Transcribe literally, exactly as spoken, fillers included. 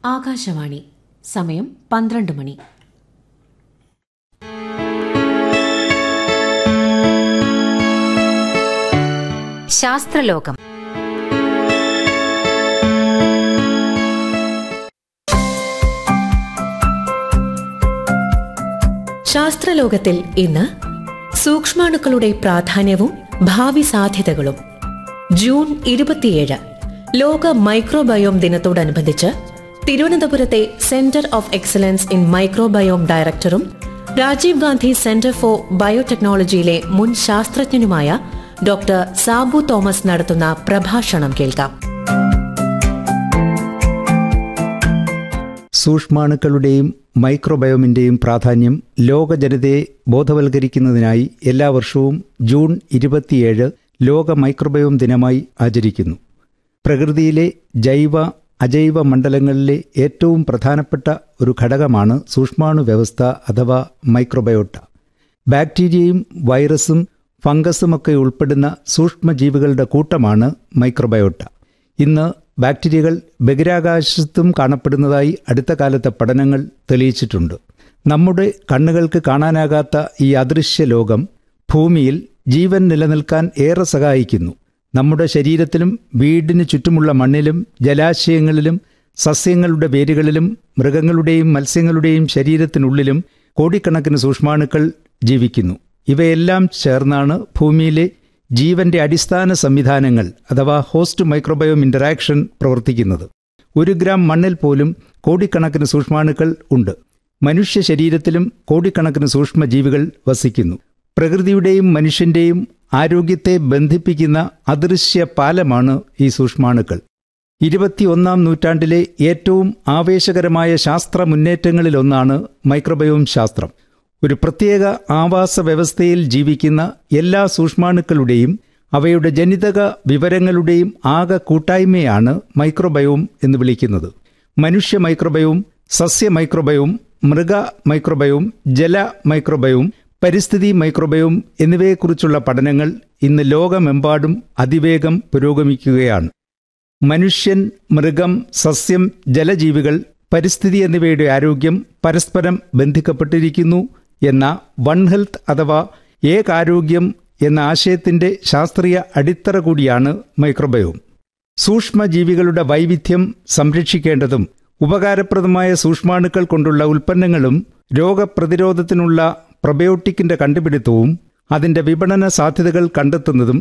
ആകാശവാണി. സമയം പന്ത്രണ്ട് മണി. ശാസ്ത്രലോകം. ശാസ്ത്രലോകത്തിൽ ഇന്ന് സൂക്ഷ്മാണുക്കളുടെ പ്രാധാന്യവും ഭാവി സാധ്യതകളും. ജൂൺ ഇരുപത്തിയേഴ് ലോക മൈക്രോബയോം ദിനത്തോടനുബന്ധിച്ച് തിരുവനന്തപുരത്തെ centre of excellence in microbiome ഡയറക്ടറും രാജീവ് ഗാന്ധി സെന്റർ ഫോർ ബയോടെക്നോളജിയിലെ മുൻ ശാസ്ത്രജ്ഞനുമായ ഡോക്ടർ സാബു തോമസ് നടത്തുന്ന പ്രഭാഷണം കേൾക്കാം. സൂക്ഷ്മാണുക്കളുടെയും മൈക്രോബയോമിന്റെയും പ്രാധാന്യം ലോക ജനതയെ ബോധവൽക്കരിക്കുന്നതിനായി എല്ലാ വർഷവും ജൂൺ ഇരുപത്തിയേഴ് ലോക മൈക്രോബയോം ദിനമായി ആചരിക്കുന്നു. പ്രകൃതിയിലെ ജൈവ അജൈവ മണ്ഡലങ്ങളിലെ ഏറ്റവും പ്രധാനപ്പെട്ട ഒരു ഘടകമാണ് സൂക്ഷ്മാണു വ്യവസ്ഥ അഥവാ മൈക്രോബയോട്ട. ബാക്ടീരിയയും വൈറസും ഫംഗസുമൊക്കെ ഉൾപ്പെടുന്ന സൂക്ഷ്മജീവികളുടെ കൂട്ടമാണ് മൈക്രോബയോട്ട. ഇന്ന് ബാക്ടീരിയകൾ ബഹിരാകാശത്തും കാണപ്പെടുന്നതായി അടുത്ത കാലത്തെ പഠനങ്ങൾ തെളിയിച്ചിട്ടുണ്ട്. നമ്മുടെ കണ്ണുകൾക്ക് കാണാനാകാത്ത ഈ അദൃശ്യ ലോകം ഭൂമിയിൽ ജീവൻ നിലനിൽക്കാൻ ഏറെ സഹായിക്കുന്നു. നമ്മുടെ ശരീരത്തിലും വീടിന് ചുറ്റുമുള്ള മണ്ണിലും ജലാശയങ്ങളിലും സസ്യങ്ങളുടെ വേരുകളിലും മൃഗങ്ങളുടെയും മത്സ്യങ്ങളുടെയും ശരീരത്തിനുള്ളിലും കോടിക്കണക്കിന് സൂക്ഷ്മാണുക്കൾ ജീവിക്കുന്നു. ഇവയെല്ലാം ചേർന്നാണ് ഭൂമിയിലെ ജീവന്റെ അടിസ്ഥാന സംവിധാനങ്ങൾ അഥവാ ഹോസ്റ്റ് മൈക്രോബയോം ഇന്ററാക്ഷൻ പ്രവർത്തിക്കുന്നത്. ഒരു ഗ്രാം മണ്ണിൽ പോലും കോടിക്കണക്കിന് സൂക്ഷ്മാണുക്കൾ ഉണ്ട്. മനുഷ്യ ശരീരത്തിലും കോടിക്കണക്കിന് സൂക്ഷ്മജീവികൾ വസിക്കുന്നു. പ്രകൃതിയുടെയും മനുഷ്യന്റെയും ആരോഗ്യത്തെ ബന്ധിപ്പിക്കുന്ന അദൃശ്യ പാലമാണ് ഈ സൂക്ഷ്മാണുക്കൾ. ഇരുപത്തിയൊന്നാം നൂറ്റാണ്ടിലെ ഏറ്റവും ആവേശകരമായ ശാസ്ത്ര മുന്നേറ്റങ്ങളിലൊന്നാണ് മൈക്രോബയോം ശാസ്ത്രം. ഒരു പ്രത്യേക ആവാസ വ്യവസ്ഥയിൽ ജീവിക്കുന്ന എല്ലാ സൂക്ഷ്മാണുക്കളുടെയും അവയുടെ ജനിതക വിവരങ്ങളുടെയും ആകെ കൂട്ടായ്മയാണ് മൈക്രോബയോം എന്ന് വിളിക്കുന്നത്. മനുഷ്യ മൈക്രോബയോം, സസ്യ മൈക്രോബയോം, മൃഗ മൈക്രോബയോം, ജല മൈക്രോബയോം, പരിസ്ഥിതി മൈക്രോബയോം എന്നിവയെക്കുറിച്ചുള്ള പഠനങ്ങൾ ഇന്ന് ലോകമെമ്പാടും അതിവേഗം പുരോഗമിക്കുകയാണ്. മനുഷ്യൻ, മൃഗം, സസ്യം, ജലജീവികൾ, പരിസ്ഥിതി എന്നിവയുടെ ആരോഗ്യം പരസ്പരം ബന്ധിക്കപ്പെട്ടിരിക്കുന്നു എന്ന വൺ ഹെൽത്ത് അഥവാ ഏകാരോഗ്യം എന്ന ആശയത്തിന്റെ ശാസ്ത്രീയ അടിത്തറ കൂടിയാണ് മൈക്രോബയോം. സൂക്ഷ്മജീവികളുടെ വൈവിധ്യം സംരക്ഷിക്കേണ്ടതും ഉപകാരപ്രദമായ സൂക്ഷ്മാണുക്കൾ കൊണ്ടുള്ള ഉൽപ്പന്നങ്ങളും രോഗപ്രതിരോധത്തിനുള്ള പ്രൊബയോട്ടിക്കിന്റെ കണ്ടുപിടുത്തവും അതിന്റെ വിപണന സാധ്യതകൾ കണ്ടെത്തുന്നതും